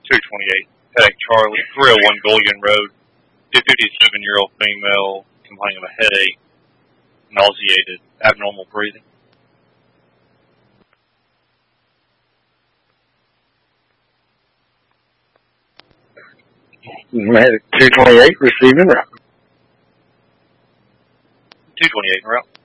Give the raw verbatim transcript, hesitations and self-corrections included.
two twenty-eight, heading Charlie, three oh one Gullion Road, fifty-seven-year-old female complaining of a headache, nauseated, abnormal breathing. Medic two twenty-eight, receiving route. two twenty-eight, route.